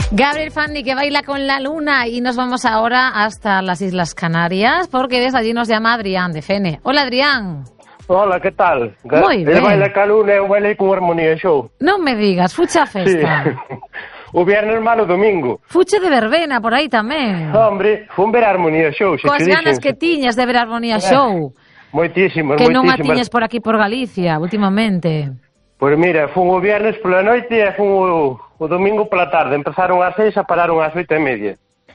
Gabriel Fandi, que baila con la luna, y nos vamos ahora hasta las Islas Canarias porque desde allí nos llama Adrián de Fene. Hola, Adrián. Hola, que tal? Moi ben. El baila ca luna e eu bailei con Armonía Show. Non me digas, fuche a festa. Sí. O viernes malo domingo. Fuche de verbena por aí tamén. Hombre, fun ver a Armonía Show. Coas ganas que tiñas de ver a Armonía Show. Moitísimas, que non a moitísimas. tiñas por aquí por Galicia últimamente. Pois mira, fun o viernes pola noite e fun o domingo pola tarde. Empezaron ás 6 e pararon ás 8:30.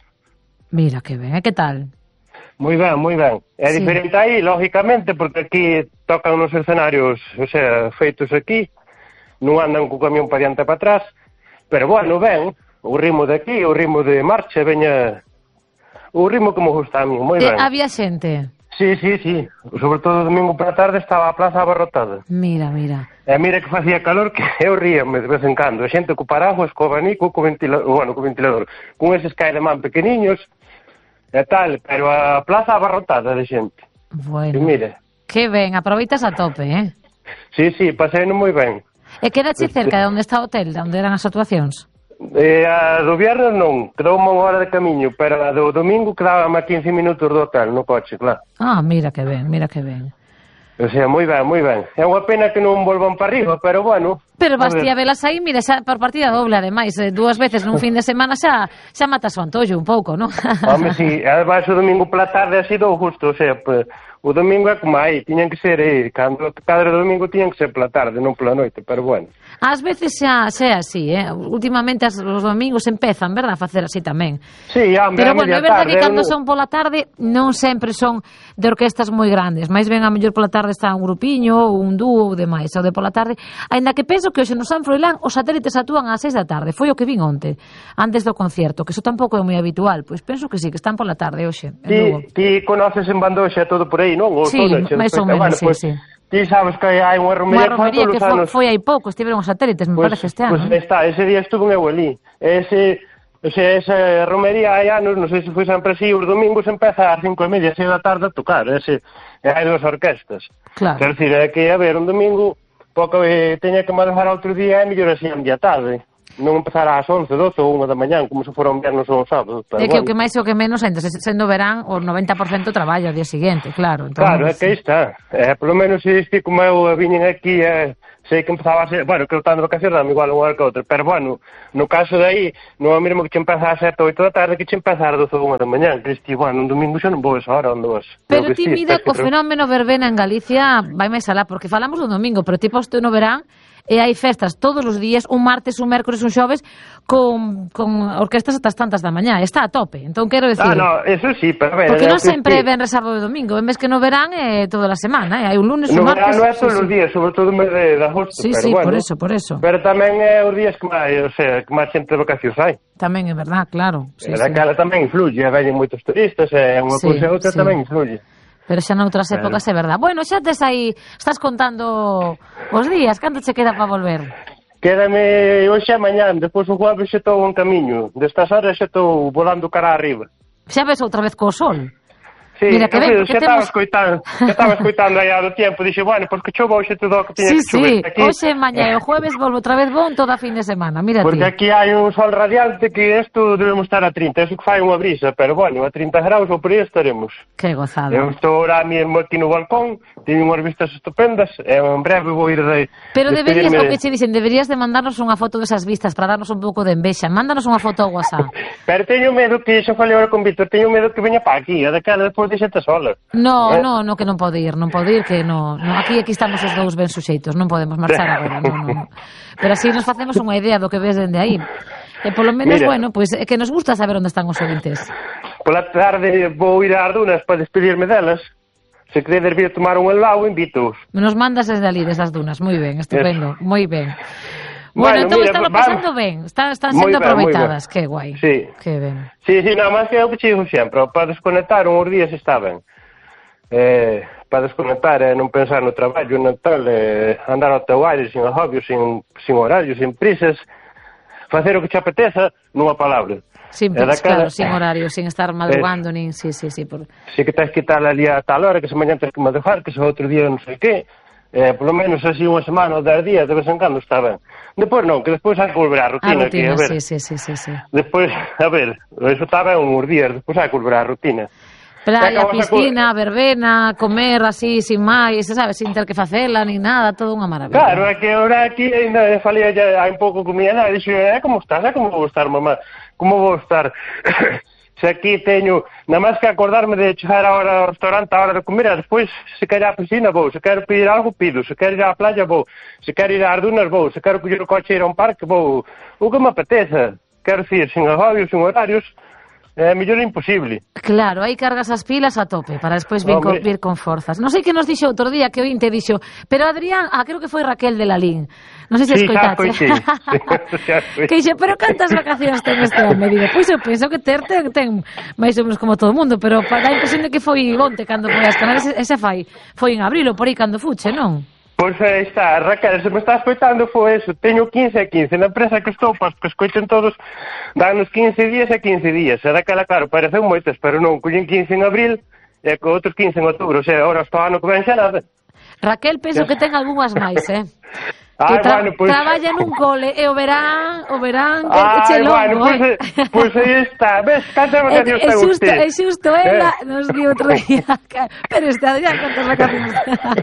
Mira, que ben, que tal? Moi ben, moi ben. É Sí. diferente aí, lógicamente, porque aquí tocan nos escenarios, o sea, feitos aquí, non andan co camión para diante e para atrás, pero bueno, ben, o ritmo de aquí, o ritmo de marcha, veña, o ritmo que me gusta a mí, moi ben. Había xente. Sí, sí, sí, sobre todo o domingo pola tarde estaba a plaza abarrotada. Mira, mira. E mira que facía calor que eu ríame de vez en cando, a xente co paraguas, co abanico, co ventilador, con eses caelemán pequeniños, e tal, pero a plaza abarrotada de xente. Bueno. E mire. Que ben, aproveitas a tope, eh? Sí, sí, paseino moi ben. E quedache cerca de onde está o hotel, de onde eran as actuacións? A do viernes non, quedoume unha hora de camiño, pero a do domingo quedábame a 15 minutos do hotel, no coche, claro. Ah, mira que ben, mira que ben. O sea, moi ben, moi ben. É unha pena que non volvan para arriba, pero bueno. Pero basti a velas aí, mira, xa por partida doble, ademais, dúas veces nun fin de semana xa matas o antollo un pouco, non? Home, si, ademais o domingo pola tarde ha sido justo, o sea, pues, o domingo é como aí, tiñan que ser, cando cada domingo tiñan que ser pola tarde, non pola noite, pero bueno. Ás veces xa é así, últimamente os domingos empezan, verdad, a facer así tamén. Sí, hombre, pero bueno, é verdade que cando no... son pola tarde non sempre son de orquestas moi grandes, máis ben a mellor pola tarde está un grupiño ou un dúo ou demais, ou de pola tarde, aínda que penso que hoxe no San Froilán os satélites actúan ás 6 da tarde, foi o que vin onte, antes do concerto, que iso tampouco é moi habitual, pois penso que sí, que están pola tarde hoxe. Ti conoces en Bandoxa todo por aí, non? Sí, máis ou menos, sí, sí. Ti sabes que hai unha romería que foi hai pouco, estiveron os satélites, me parece este ano. Pois está, ese día estuve eu ali. Esa romería hai anos, non sei se foi sempre así, os domingos empeza ás 5:30, 6 da tarde a tocar, hai dúas orquestas. Claro. Quer dizer, é que, a ver, un domingo, pouco teña que manejar outro día, é mellor así a media tarde. Non empezar ás 11, 12 ou 1 da mañán, como se fora un viernes ou un sábado. É que o que máis e o que menos, sendo verán, o 90% traballa ao día seguinte, claro. Entón, claro, é que aí está. Polo menos se este como eu viñen aquí, sei que empezaba a ser, bueno, que eu estando de vacacións dame igual unha hora que outra, pero bueno, no caso de aí, non é o mesmo que che empeza ás 7 ou 8 da tarde que che empeza ás 12 ou 1 da mañán, que este, bueno, un domingo xa non vou esa hora, onde vas. Pero ti mira o fenómeno verbena en Galicia, vai máis alá, porque falamos do domingo, pero ti posto no verán, e hai festas todos os días, un martes, un mércores, un xoves, con orquestas ata as tantas da mañá, está a tope, entón quero decir... no, eso sí, pero... Porque non sempre ven sábado e domingo, ves que no verán é toda a semana, hai un lunes, un martes... No verán non é todos os días, sobre todo o mes de agosto, sí, pero sí, bueno. por eso. Pero tamén é os días que máis xente de vacacións hai. Tamén é verdad, claro. Daquela tamén influye, veñen moitos turistas, unha cousa e outra tamén influye. Pero xa noutras épocas é verdad. Bueno, xa tes aí, estás contando os días, canto che queda para volver? Quédame hoxe e mañán, despois o jueves xa estou en camiño, destas horas xa estou volando cara arriba. Xa ves outra vez co sol? Sí, mira, que ben, xa estaba escoitando aí do tempo, dixe, bueno, pois que chova hoxe todo o que tiña que chover. Sí, hoxe, mañá e o jueves volvo outra vez bon toda a fin de semana, mira porque aquí hai un sol radiante que isto debemos estar a 30, eso que fai unha brisa, pero bueno, a 30 graus ou por aí estaremos. Que gozada. Eu estou ahora mesmo aquí no balcón, teño unhas vistas estupendas, e en breve vou ir de... Pero deberías, o que che dicen, deberías de mandarnos unha foto desas vistas para darnos un pouco de envexa, mándanos unha foto ao WhatsApp. Pero teño medo que, xa falei agora con Víctor, teño medo que veña para aquí, a daquela despois de xente sola. No, que non pode ir, que no. Aquí estamos os dous ben suxeitos, non podemos marchar agora, non. Pero así nos facemos unha idea do que ves dende aí. E polo menos, mira, bueno, pois é que nos gusta saber onde están os ouvintes. Pola tarde vou ir ás dunas para despedirme delas. Se queredes vir a tomar un helado, invito-os. Nos mandas desde ali, desde as dunas, moi ben, estupendo, moi ben. Bueno, entón están pasando ben, están sendo aproveitadas, que guai. Sí. Que ben. Sí, nada máis que é o que che digo sempre, para desconectar uns días está ben. Para desconectar e non pensar no traballo, no tal, andar ao teu aire, sin agobios, sin horarios, sin prisas, facer o que te apeteza, nunha palabra. Sin claro, sin horario, sin estar madrugando, nin... Sí. Si que tens que estar ali a tal hora, que se mañan tens que madrugar, que se outro día non sei que, polo menos así unha semana ou 10 días, de vez en cando está ben. Depois non, que despois hai que volver á rutina. A rutina, que, a ver, sí. Despois, a ver, eso está ben uns días, despois hai que volver á rutina. Playa, piscina, verbena, comer así, sin máis, sabes, sin ter que facela, ni nada, todo unha maravilla. Claro, é que ahora aquí ainda falei hai un pouco comida, e dixo, como estás? Como vou estar, mamá? Como vou estar? Se aquí teño, nada máis que acordarme de chegar a hora ao restaurante, a hora de comer, e despois, se quero ir á piscina, vou, se quero pedir algo, pido, se quero ir á playa, vou, se quero ir ás dunas, vou, se quero coller o coche e ir a un parque, vou, o que me apeteza, quero decir, sin agobios, sin horarios, é mellor imposible. Claro, aí cargas as pilas a tope para despois vir con forzas. Non sei que nos dixo outro día, que o Inte dixo, pero Adrián, creo que foi Raquel de Lalín. Non sei se escoitaste. Sí, que dixe, pero cantas vacacións ten este home? Digo, pois eu penso que ten máis ou menos como todo o mundo, pero para a impresión de que foi onte cando foi as Canarias, ese foi en abril ou por aí cando fuche, non? Pois aí está, Raquel, se me está escoitando foi eso, teño 15 e 15, na empresa que estou, pois que escoiten todos, danos 15 días e 15 días, e daquela, claro, pareceu moitas, pero non, collen 15 en abril e co outros 15 en outubro, o sea, ahora está o ano que ven xa nada. Raquel, penso que ten algunhas máis, que bueno, pues... traballa nun cole e o verán que longo, bueno, pues aí está, ves, cantas vacacións ten usted? É xusto, ela nos dio outro día, pero este Adrián, cantas vacacións?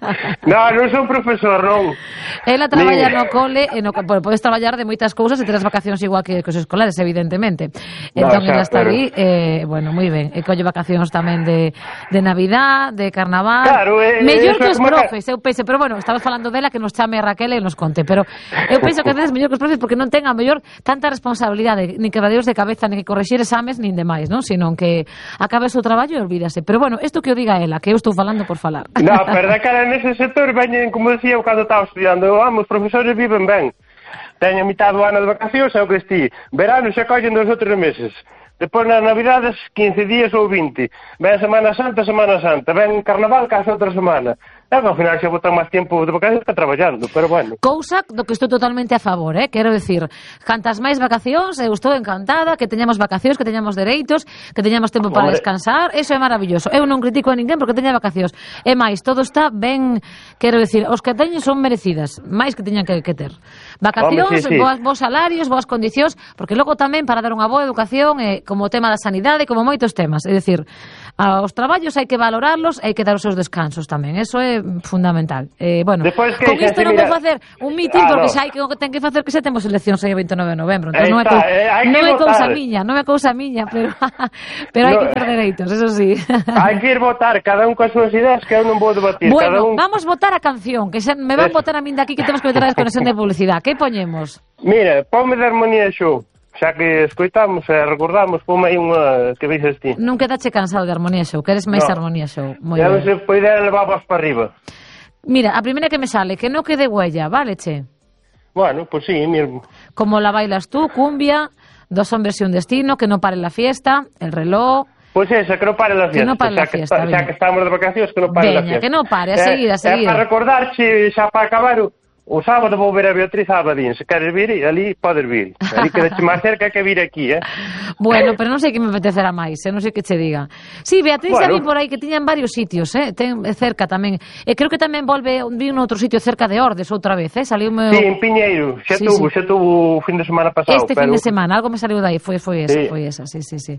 Non son profesor, non. Ela traballa no cole, podes traballar de moitas cousas e ter as vacacións igual que os escolares, evidentemente. Entón, ela está ali, bueno, moi ben, e colle vacacións tamén de Navidad, de Carnaval, mellor que os profes, eu penso, pero bueno, estamos falando dela, que nos chame a Raquel e nos conte, pero eu penso que tedes mellor que os profes porque non ten a mellor tanta responsabilidade, nin quebraderos de cabeza, nin que corrixir exames, nin demais, non? Sino que acabe o seu traballo e olvídase. Pero bueno, isto que o diga ela, que eu estou falando por falar. Non, pero da cara nese sector veñen, como decía eu cando estaba estudiando, os profesores viven ben. Teñen mitad do ano de vacacións, é o que esti. Verano xa collen 2 ou 3 meses. Depois nas Navidades, 15 días ou 20. Ven Semana Santa. Ven Carnaval, case outra semana. E ao final xa botan máis tempo de vacacións que traballando, pero bueno. Cousa do que estou totalmente a favor, quero decir, cantas máis vacacións, eu estou encantada, que teñamos vacacións, que teñamos dereitos, que teñamos tempo para descansar, eso é maravilloso. Eu non critico a ninguén porque teña vacacións. E máis, todo está ben, quero decir, os que teñen son merecidas, máis que teñan que ter. Vacacións, sí. Bons salarios, boas condicións, porque logo tamén para dar unha boa educación, como o tema da sanidade, como moitos temas, é dicir, os traballos hai que valorarlos, hai que dar os seus descansos tamén, eso é fundamental. Bueno, con isto non vou facer un mitin porque xa hai que ten que facer que xa temos eleccións aí o 29 de novembro, entón non é cousa miña, pero hai que ter dereitos, eso sí. Hai que ir votar, cada un coas súas ideas, que eu non vou debatir. Bueno, vamos votar a canción, que xa me van votar a min daqui que temos que meter a desconexión de publicidade. Que poñemos? Mira, ponme de Armonía Show. Xa que escoitamos e recordamos, ponme aí unha que dices ti. Non quedache cansado de Armonía Show, queres máis Armonía Show. Xa non se pode levar vos para arriba. Mira, a primeira que me sale, que no quede huella, vale, che? Bueno, pues sí, mismo. Como la bailas tú, cumbia, 2 hombres y un destino, que no pare la fiesta, el reloj... Pues esa, que no pare la fiesta. Que no pare la fiesta, xa que estamos de vacacións, que no pare la fiesta. Que no pare, a seguir, a seguir. É para recordar, xa para acabar... O sábado vou ver a Beatriz Abadín. Se queres vir, ali podes vir. Ali quedaste máis cerca que vir aquí, Bueno, pero non sei que me apetecerá máis, non sei que che diga. Sí, Beatriz xa vi por aí que tiñan varios sitios, ten cerca tamén. E creo que tamén vi un outro sitio cerca de Ordes outra vez, Saliu meu... Sí, en Piñeiro, xa tuvo o fin de semana pasado. Fin de semana, algo me saliu dai, foi esa, sí. Sí,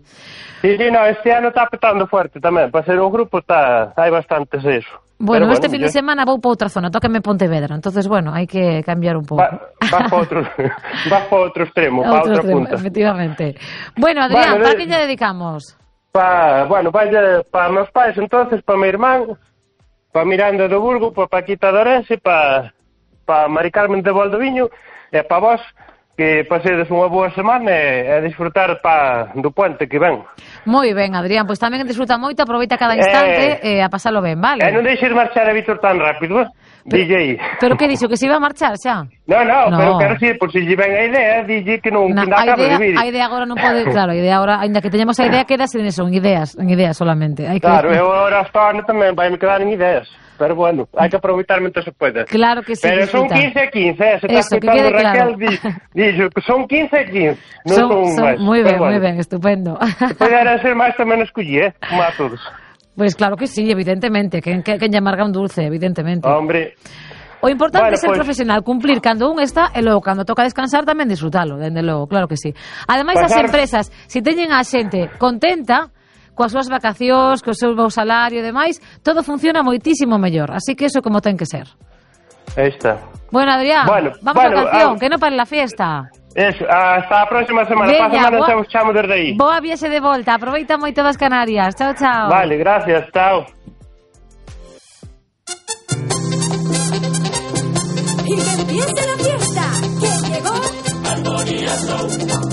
no, este ano está petando fuerte tamén. Para ser un grupo hai bastantes eso. Bueno, este fin de semana vou para outra zona, tócame Pontevedra, entonces bueno, hai que cambiar un pouco. Vas para outro extremo, para outra punta. Efectivamente. Bueno, Adrián, para que lle dedicamos? Para meus pais, entonces, para mi irmán, para Miranda do Burgo, para Paquita de Orense, para Mari Carmen de Valdoviño, e para vos, que pasedes unha boa semana e disfrutar do puente que ven. Moi ben, Adrián, pois tamén disfruta moito, aproveita cada instante a pasalo ben, vale? E non deixes marchar a Víctor tan rápido, DJ. Pero que dixo, que se iba a marchar xa? No, pero quero si, por si lle ven a idea, DJ que non acaba de vir. A idea agora non pode, claro, a idea agora, ainda que teñamos a idea, quedas en eso, en ideas solamente. Claro, eu agora hasta ano tamén vai me quedar en ideas. Pero bueno, hai que aproveitar mentre se pueda. Claro que sí. Pero son 15 a 15, se está escutando Raquel, dixo que son 15 a 15, non son máis. Moi ben, estupendo. Se poderan ser máis tamén escollí, como a todos. Pois claro que sí, evidentemente, que lle amarga un dulce, evidentemente. Hombre, O importante é Bueno, ser pois, profesional, cumplir cando un está e logo cando toca descansar tamén disfrutalo, dende logo, claro que sí. Ademais, as Pasar- empresas, se teñen a xente contenta coas súas vacacións, co seu bo salario e demais, todo funciona moitísimo mellor. Así que eso como ten que ser. Aí está. Bueno, Adrián, Bueno, vamos a canción, ah, que non pare la fiesta. Eso, hasta a próxima semana. Veña, Pasa semana boa- chamo desde aí. Boa viaxe de volta, aproveita moito das Canarias. Chao, chao. Vale, gracias, chao. Y que empiece la fiesta, que llegó Armonía Show.